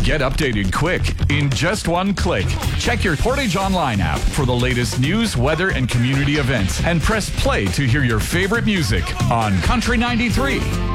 Get updated quick in just one click. Check your Portage Online app for the latest news, weather, and community events, and press play to hear your favorite music on Country 93.